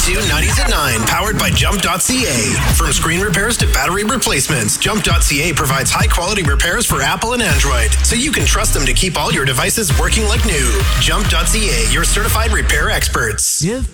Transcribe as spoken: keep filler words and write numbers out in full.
ninety-two nineties at nine, powered by Jump dot C A. From screen repairs to battery replacements, Jump dot C A provides high-quality repairs for Apple and Android, so you can trust them to keep all your devices working like new. Jump dot C A, your certified repair experts. Give